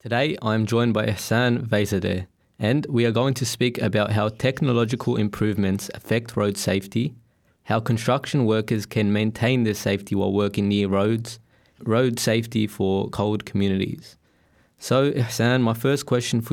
Today, I am joined by Ihsan Vaizadeh, and we are going to speak about how technological improvements affect road safety, how construction workers can maintain their safety while working near roads, road safety for cold communities. So, Ihsan, my first question for